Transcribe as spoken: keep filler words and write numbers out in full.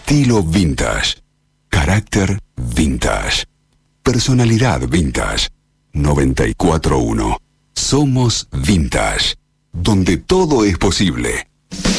Estilo vintage. Carácter vintage. Personalidad vintage. noventa y cuatro punto uno. Somos Vintage, donde todo es posible.